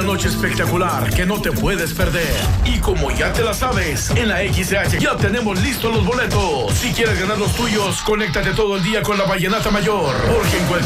noche espectacular que no te puedes perder. Y como ya te la sabes, en la XH ya tenemos listos los boletos. Si quieres ganar los tuyos, conéctate todo el día con la Vallenata Mayor, porque en cualquier